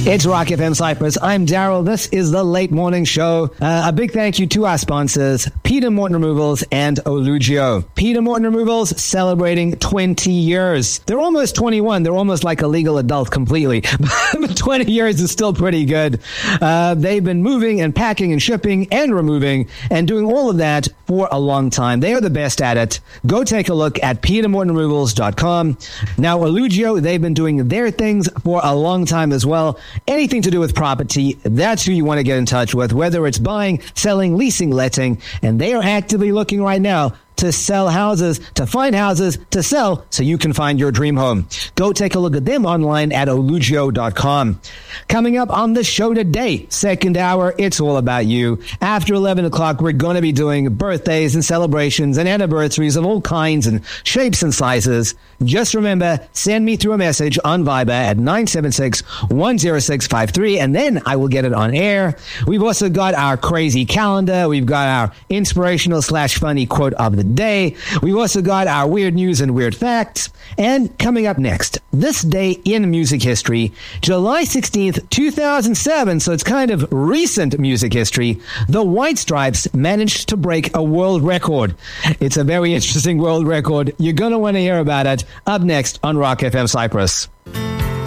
It's Rock FM Cyprus. I'm Daryl. This is the Late Morning Show. A big thank you to our sponsors, Peter Morton Removals and Olugio. Peter Morton Removals celebrating 20 years. They're almost 21. They're almost like a legal adult completely. But 20 years is still pretty good. They've been moving and packing and shipping and removing and doing all of that for a long time. They are the best at it. Go take a look at petermortonremovals.com. Now, Olugio, they've been doing their things for a long time as well. Anything to do with property, that's who you want to get in touch with, whether it's buying, selling, leasing, letting, and they are actively looking right now to sell houses, to find houses to sell so you can find your dream home. Go take a look at them online at olugio.com. Coming up on the show today, second hour, it's all about you. After 11 o'clock, we're going to be doing birthdays and celebrations and anniversaries of all kinds and shapes and sizes. Just remember, send me through a message on Viber at 976-10653, and then I will get it on air. We've also got our crazy calendar. We've got our inspirational/funny quote of the day. We've also got our weird news and weird facts. And coming up next, this day in music history, July 16th, 2007, so it's kind of recent music history, the White Stripes managed to break a world record. It's a very interesting world record. You're going to want to hear about it up next on Rock FM Cyprus.